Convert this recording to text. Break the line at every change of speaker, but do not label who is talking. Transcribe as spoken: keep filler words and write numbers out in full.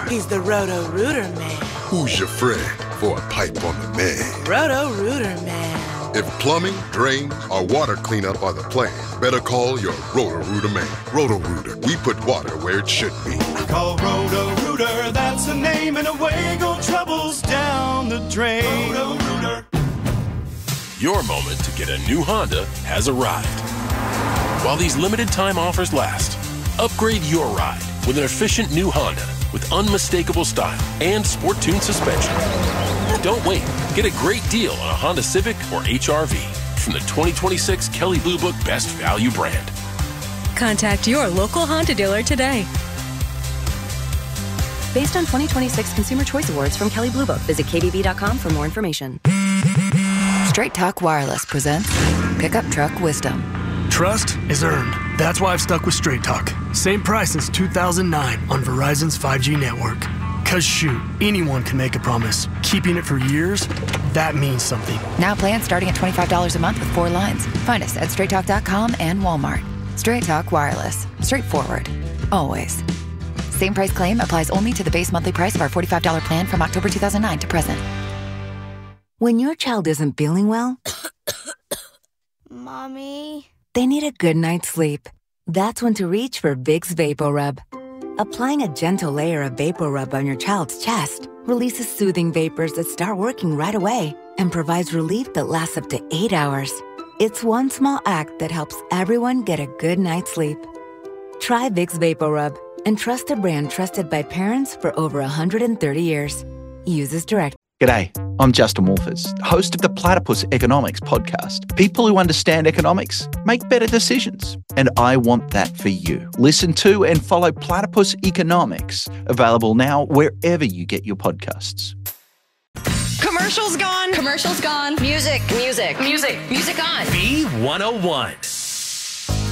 He's the Roto-Rooter man.
Who's your friend for a pipe on the man?
Roto-Rooter man.
If plumbing, drains, or water cleanup are the plan, better call your Roto-Rooter man. Roto-Rooter, we put water where it should be.
Call Roto-Rooter, that's the name, and away go troubles down the drain. Roto-Rooter.
Your moment to get a new Honda has arrived. While these limited time offers last, upgrade your ride with an efficient new Honda with unmistakable style and sport-tuned suspension. Don't wait. Get a great deal on a Honda Civic or H R V from the twenty twenty-six Kelley Blue Book Best Value brand.
Contact your local Honda dealer today.
Based on twenty twenty-six Consumer Choice Awards from Kelley Blue Book. Visit K B B dot com for more information.
Straight Talk Wireless presents Pickup Truck Wisdom.
Trust is earned. That's why I've stuck with Straight Talk. Same price since two thousand nine on Verizon's five G network. Cause shoot, anyone can make a promise. Keeping it for years, that means something.
Now plans starting at twenty-five dollars a month with four lines. Find us at straight talk dot com and Walmart. Straight Talk Wireless. Straightforward. Always. Same price claim applies only to the base monthly price of our forty-five dollars plan from October two thousand nine to present.
When your child isn't feeling well,
Mommy,
they need a good night's sleep. That's when to reach for Vicks VapoRub. Applying a gentle layer of VapoRub on your child's chest releases soothing vapors that start working right away and provides relief that lasts up to eight hours. It's one small act that helps everyone get a good night's sleep. Try Vicks VapoRub and trust a brand trusted by parents for over one hundred thirty years. Use as directed.
G'day, I'm Justin Wolfers, host of the Platypus Economics podcast. People who understand economics make better decisions, and I want that for you. Listen to and follow Platypus Economics, available now wherever you get your podcasts.
Commercials gone.
Commercials gone.
Music, music, music, music on.
B one oh one.